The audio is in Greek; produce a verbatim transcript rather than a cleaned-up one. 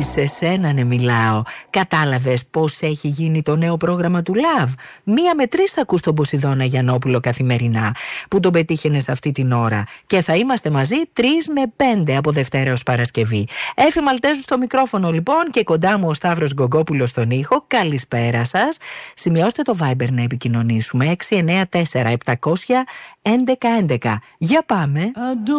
εσύ, σε σένα ναι μιλάω. Κατάλαβες πώς έχει γίνει το νέο πρόγραμμα του Love? Μία με τρεις θα ακούς τον Ποσειδώνα Γιαννόπουλο καθημερινά, που τον πετύχαινες αυτή την ώρα. Και θα είμαστε μαζί τρεις με πέντε από Δευτέρα ως Παρασκευή. Έφη Μαλτέζου στο μικρόφωνο λοιπόν και κοντά μου ο Σταύρος Γκογκόπουλος στον ήχο. Καλησπέρα σας. Σημειώστε το Viber να επικοινωνήσουμε έξι εννιά τέσσερα επτακόσια έντεκα έντεκα. Για πάμε.